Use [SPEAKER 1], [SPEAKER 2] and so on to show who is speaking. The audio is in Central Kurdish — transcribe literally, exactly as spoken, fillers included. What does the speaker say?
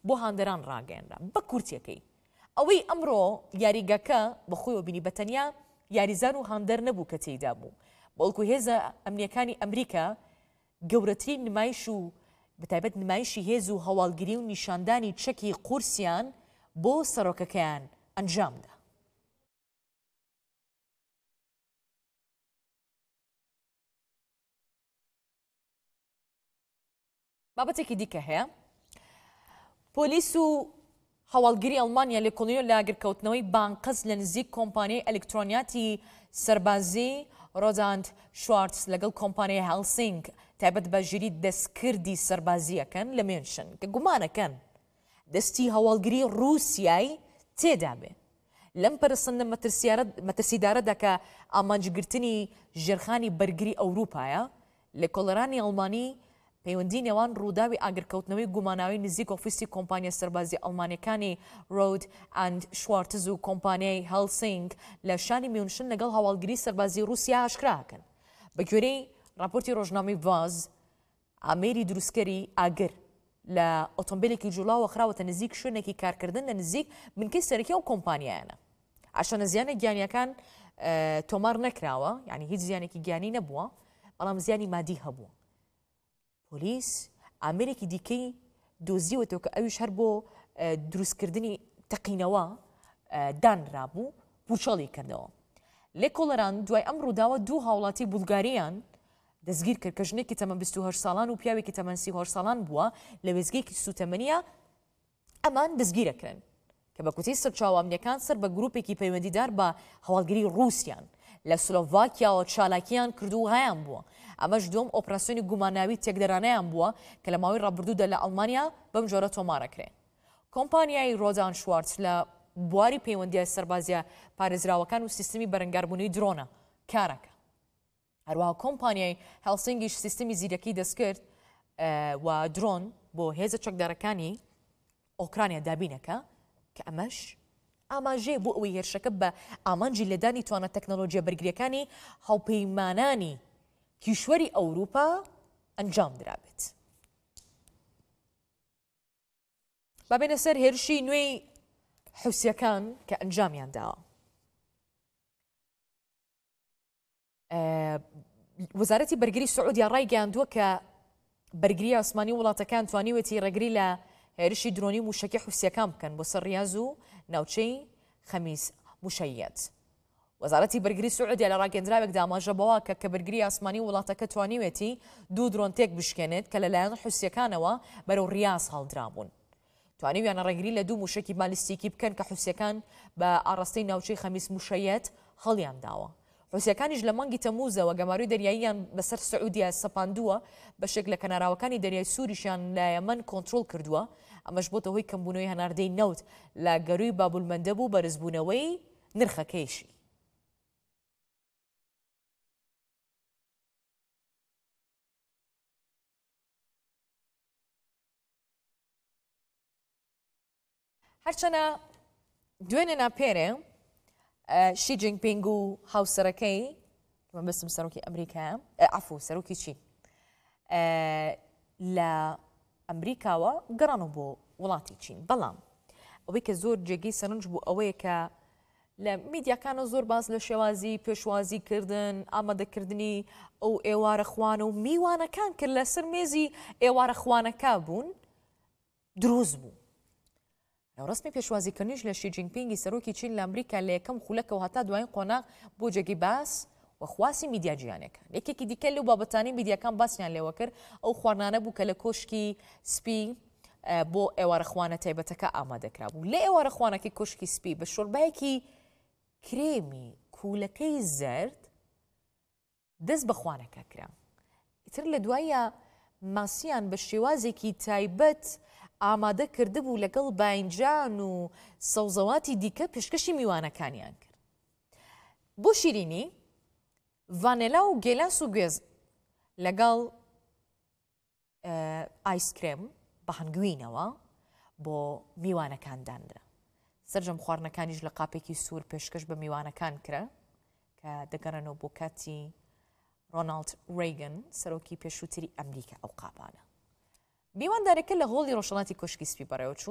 [SPEAKER 1] بۆ هاندەران ڕاگەێنرا بە کورتیەکەی ئەوەی ئەمڕۆ یاریگەکە بەخۆیەوە بینی بەتەنیا یاریزان و هاندەر نەبوو کە تێیدا بوو بەڵکو هێزە ئەمنیەکانی ئەمریکا گەورەترین نمایش و بەتایبەت نمایشی هێز و هەواڵگیری و نیشاندانی چەکی قورسیان بۆ سەرۆکەکەیان ئەنجامدا. بابەتێکی دیکە هەیە پۆلیس و هەواڵگیری ئەڵمانیا لە کۆڵنیۆ لاگرکەوتنەوەی بانقەز لە نزیک کۆمپانیای ئەلکترۆنیاتی سەربازی ڕۆداند شوارتز لەگەڵ کۆمپانیای هەڵسینگ تایبەت بە ژیری دەستکردی سەربازیەکەن لە مێنشن کە گومانەکەن دەستی هەواڵگیری ڕووسیای تێدا بێ لەم پەرسەندە مەترسیدارەدا کە ئامانجگرتنی ژێرخانی بەرگری ئەوروپایە لە کۆڵەرانی ئەڵمانی پەیوەندی نێوان ڕووداوی ئاگرکەوتنەوەی گوماناوی نزیک ئۆفیسی کۆمپانیای سەربازی ئەڵمانیەکانی ڕۆد ئەند شوارتز و کۆمپانیای هەڵسینگ لە شانی میونشن لەگەڵ هەواڵگیری سەربازی رووسیا ئاشکراکەن بە گوێرەی راپۆرتی ڕۆژنامەی ڤاز ئامێری دروستکەری ئاگر لە ئۆتۆمبیلێکی جوڵاوە خراوەتە نزیک شوێنێکی کارکردن لە نزیک بنکەی سەرەکی ئەو کۆمپانیایانە ئاشانە زیانە گیانیەکان تۆمار نەکراوە یعنی هیچ زیانێکی گیانی نەبووە بەڵام زیانی مادی هەبووە. پۆلیس ئامێرێکی دیکەی دۆزیوەتەوە کە ئەویش هەر بۆ دروستکردنی تەقینەوە دانرابوو پوچەڵی کردەوە. لێ کۆڵەران دوای ئەم ڕووداوە دوو هاوڵاتی بولگاریان دەستگیر کرد کە ژنێکی تەمەن بیست و هەشت ساڵان و پیاوێکی تەمەن سی و هەشت ساڵان بووە لە وێزگەیەکی سوتەمەنیە ئەمان دەستگیرەکرن کە بە کوتەی سەرچاوامنیەکان سەر بە گروپێکی پەیوەندیدار بە هەواڵگیری ڕووسیان لە سلۆڤاکیاوە چالاکیان کردو و هەیان بووە. ئەمەش دوم ئۆپراسیۆنی گوماناوی تێکدەرانەیان بووە کە لە ماوەی ڕابردوودا لە ئەڵمانیا بەم جۆرە تۆمارەکرێن. کۆمپانیای ڕۆدان شوارتز لە بواری پەیوەندیە سەربازیە پارێزراوەکان و سیستمی بەرەنگاربوونی درۆنە کارەکە. هەروەها کۆمپانیای هەڵسینگیش سیستمی زیرەکی دەستکرد و درۆن بۆ هێزە چەکدارەکانی ئۆکرانیا دابینەکە کە ئەمەش ئاماژەیە بۆ ئەوەی هێرشەکە بە ئامانجی لەدانی توانە تەکنۆلۆژیە بەرگریەکانی هاوپەیمانانی کیشوەری ئەوروپا ئەنجام درابێت. با بێنە سەر هێرشی نوێی حوسیەکان کە ئەنجامیان داوە. وەزارەتی بەرگری سعودیا ڕایگەیاندووە کە بەرگری ئاسمانی وڵاتەکان توانیوێتی ڕێگری لە هێرشی درۆنی موشەکی حوسیەکان بکەن بۆ سەر ریاض و ناوچەی خەمیس موشەیەت. وەزارەتی بەرگری سعودیا لە ڕاگەندراوێکدا ئاماژەبەوە کە کە بەرگری ئاسمانی وڵاتەکە توانیوێتی دوو درۆن تێک بشکێنێت کە لەلایەن حوسیەکانەوە بەرەو ریاض هەڵدرابوون. توانیویانە ڕێگری لە دوو موشکی بالیستیکی بکەن کە حوسیەکان بە ئاڕاستەی ناوچەی خەمیس موشەیەت هەڵیان داوە. حوسیەکانیش لە مانگی تەمووزەوە گەماروی دەریاییان بەسەر سعودیا سەپاندووە بەشێک لە کەناراوەکانی دەریای سووریشیان لە یەمەن کۆنتڕۆڵ کردووە. ئەمەش بۆتە هۆی کەمبوونەوەی هەناردەی نەوت لە گەروی بابولمەندە بوو بەرزبوونەوەی نرخەکەیشی. هەرچەنە دوێنێ ناپێرێ شی جینپینگ و هاوسەرەکەی من بەسم سەرۆکی ئەمریکا عەفو سەرۆکی چین لە ئەمریکاوە گەڕانەوە بۆ وڵاتی چین. بەڵام ئەوەی کە زۆر جێگەی سەرنج بوو ئەوەیە کە لە میدیاکانە زۆر باس لە شێوازی پێشوازیکردن ئامادەکردنی ئەو ئێوارە خوانە و میوانەکان کرد لەسەر مێزی ئێوارە خوانەکە بوون دروست بوو. ڕستمی پێشوازیکردنیش لە شی جینپینگی سەرۆکی چین لە ئەمریکا لە یەکەم خولەکەەوە هەتا دوایین قۆناغ بۆ جێگەی باس و خواسی میدیا جیهانیەکان. یەکێکی دیکە لەو بابەتانی میدیاکان باسییان لێوە کرد ئەو خواردانە بوو کە لە کۆشکی سپی بۆ ئێوارە خوانە تایبەتەکە ئامادەکرا بوو. لە ئێوارە خوانەکەی کۆشکی سپی بە شۆربایەکی کرێمی کوولەکەی زەرد دەست بە خوانەکە کرا. ئیتر لە دوایە ماسییان بە شێوازێکی تایبەت ئامادە کرده بوو لەگەڵ باینجان و سەوزەواتی دیکە پێشکەشی میوانەکانیان کرد. بۆ شیرینی ڤانێلا و گێلاس و گوێز لەگەڵ ئایسکرێم بە هەنگوینەوە بۆ میوانەکان دانرا. سەرجەم خواردنەکانیش لە قاپێکی سوور پێشکەش بە میوانەکان کرا کە دەگەڕێنەوە بۆ کاتی ڕۆناڵد ڕێیگن سەرۆکی پێشووتری ئەمریکا ئەو قاپانە. میواندارەکە لە هۆڵی ڕۆژهەڵاتی کۆشکی سپی بەڕێوە چوو